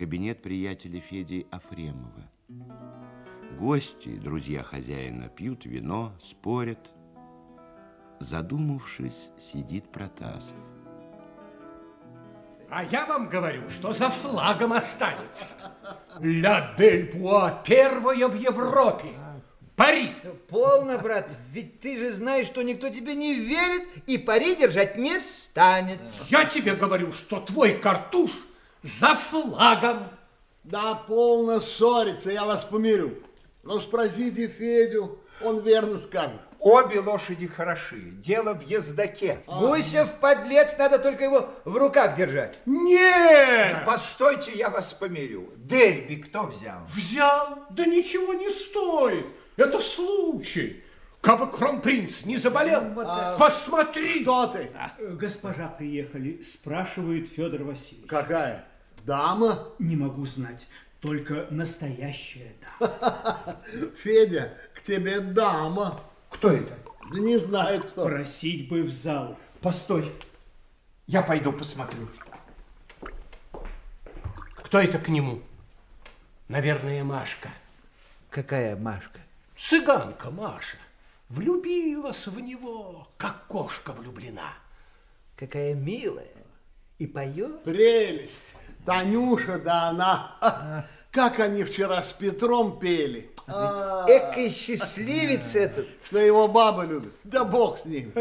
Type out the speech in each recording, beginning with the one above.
кабинет приятеля Феди Афремова. Гости, друзья хозяина, пьют вино, спорят. Задумавшись, сидит Протасов. А я вам говорю, что за флагом останется. Ля Дель Буа первая в Европе. Пари! Полно, брат, ведь ты же знаешь, что никто тебе не верит и пари держать не станет. Я тебе говорю, что твой картуш за флагом. Да, полно ссориться, я вас помирю. Но спросите Федю, он верно скажет. Обе лошади хороши, дело в ездаке. Гусев подлец, надо только его в руках держать. Нет! Постойте, я вас помирю. Дерби кто взял? Взял? Да ничего не стоит. Это случай. Кабы кронпринц не заболел, посмотри. Кто ты? Госпожа приехали, спрашивает Федор Васильевич. Какая? Дама? Не могу знать, только настоящая дама. Федя, к тебе дама. Кто это? Да не знает кто. Просить бы в зал. Постой, я пойду посмотрю. Кто это к нему? Наверное, Машка. Какая Машка? Цыганка Маша. Влюбилась в него, как кошка влюблена. Какая милая. И поет. Прелесть. Танюша, да она. Как они вчера с Петром пели. Экой счастливец этот. Что его баба любит. Да бог с ним.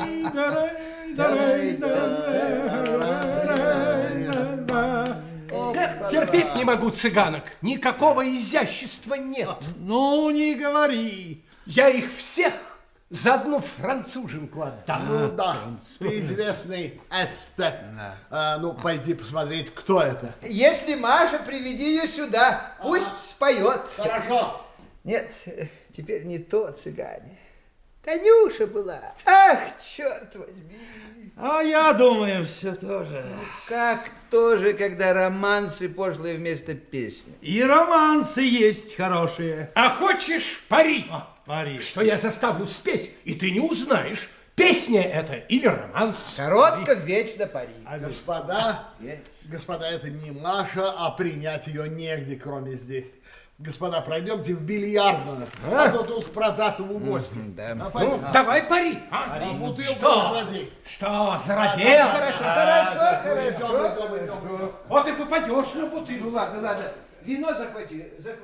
Терпеть не могу цыганок. Никакого изящества нет. Ну, не говори. Я их всех за одну француженку отдам. Ну да, ты известный эстет. Ну, пойди посмотреть, кто это. Если Маша, приведи ее сюда. Пусть споет. Хорошо. Нет, теперь не то, цыгане. Танюша была. Ах, черт возьми. А я думаю, все тоже. Как тоже, когда романсы пошлые вместо песни. И романсы есть хорошие. А хочешь пари? Пари. Что я заставлю спеть, и ты не узнаешь, песня это или романс. Коротко, вечно пари. Господа, это не Маша, а принять ее негде, кроме здесь. Господа, пройдемте в бильярдную, а то тут к Протасову гости. Да. Ну, давай пари. Бутылку Что? захвати. Что, заробел? Хорошо. Идем. Вот и попадешь на бутылку. Ну ладно. Вино захвати.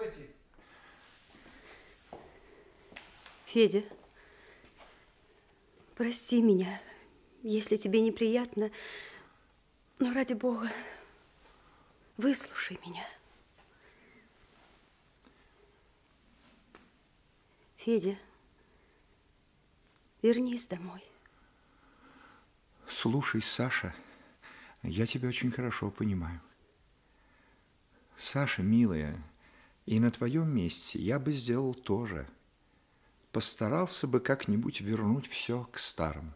Федя, прости меня, если тебе неприятно, но ради Бога, выслушай меня. Федя, вернись домой. Слушай, Саша, я тебя очень хорошо понимаю. Саша, милая, и на твоем месте я бы сделал то же. Постарался бы как-нибудь вернуть все к старому.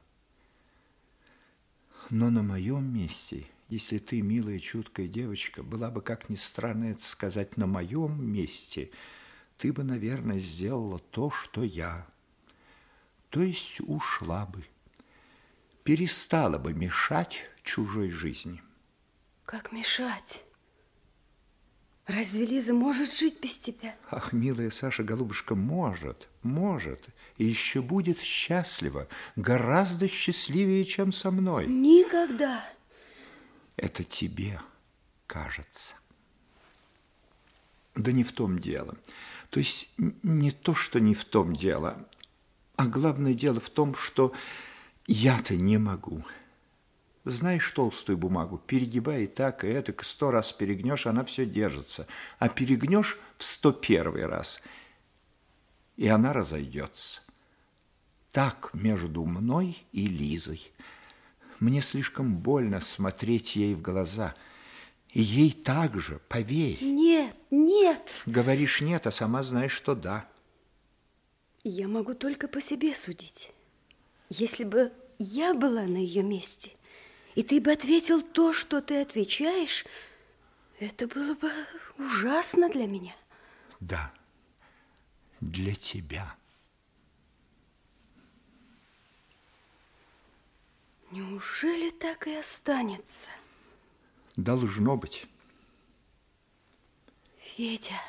Но на моем месте, если ты, милая, чуткая девочка, была бы, как ни странно это сказать, на моем месте, ты бы, наверное, сделала то, что я. То есть ушла бы, перестала бы мешать чужой жизни. Как мешать? Разве Лиза может жить без тебя? Ах, милая Саша, голубушка, может, и еще будет счастлива, гораздо счастливее, чем со мной. Никогда. Это тебе кажется. Да не в том дело. То есть не то, что не в том дело, а главное дело в том, что я-то не могу. Знаешь толстую бумагу, перегибай и так, и этак, 100 раз перегнешь, она все держится. А перегнешь в 101 раз, и она разойдется. Так между мной и Лизой. Мне слишком больно смотреть ей в глаза. И ей так же, поверь. Нет. Говоришь нет, а сама знаешь, что да. Я могу только по себе судить. Если бы я была на ее месте, и ты бы ответил то, что ты отвечаешь, это было бы ужасно для меня. Да, для тебя. Неужели так и останется? Должно быть. Федя,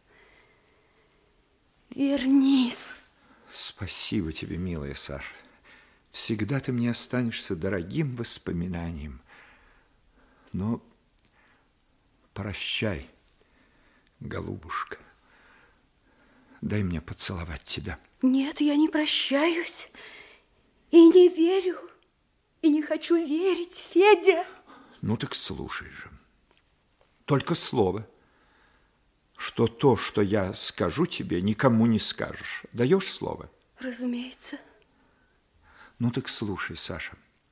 вернись. Спасибо тебе, милая Саша. Всегда ты мне останешься дорогим воспоминанием. Но прощай, голубушка. Дай мне поцеловать тебя. Нет, я не прощаюсь. И не верю. И не хочу верить, Федя. Ну так слушай же. Только слово, что то, что я скажу тебе, никому не скажешь. Даешь слово? Разумеется. Ну так слушай, Саша.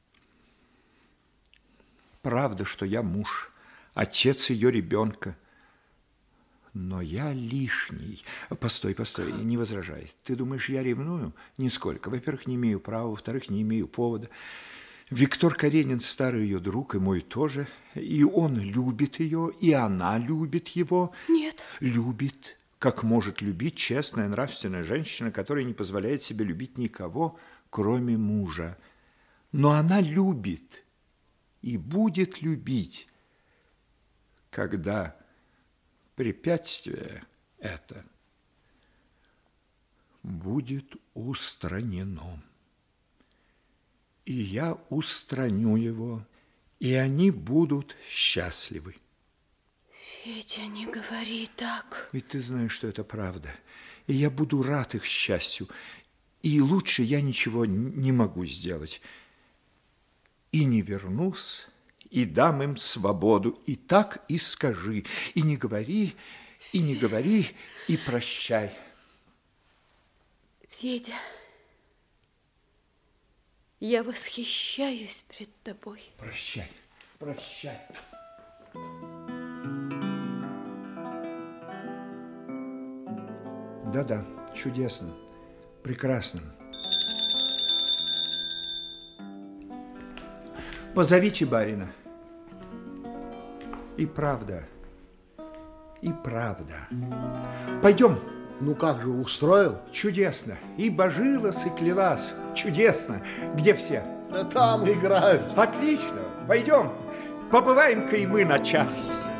Правда, что я муж, отец ее ребенка. Но я лишний. Постой, не возражай. Ты думаешь, я ревную? Нисколько. Во-первых, не имею права, во-вторых, не имею повода. Виктор Каренин старый ее друг, и мой тоже. И он любит ее, и она любит его. Нет. Любит, как может любить честная, нравственная женщина, которая не позволяет себе любить никого, кроме мужа. Но она любит и будет любить, когда препятствие это будет устранено. И я устраню его, и они будут счастливы. Федя, не говори так. Ведь ты знаешь, что это правда. И я буду рад их счастью. И лучше я ничего не могу сделать. И не вернусь, и дам им свободу. И так и скажи. И не говори, и прощай. Федя, я восхищаюсь пред тобой. Прощай, прощай. Да-да, чудесно, прекрасно. Позовите барина. И правда, и правда. Пойдем. Ну как же, устроил? Чудесно. И божилась, и клялась. Чудесно. Где все? Да там играют. Отлично. Пойдем. Побываем-ка и мы на час.